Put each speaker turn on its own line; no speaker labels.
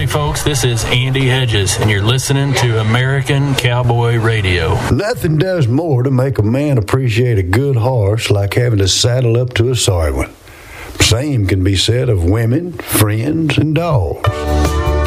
folks, this is Andy Hedges, and you're listening to American Cowboy Radio.
Nothing does more to make a man appreciate a good horse like having to saddle up to a sorry one. Same can be said of women, friends, and dogs.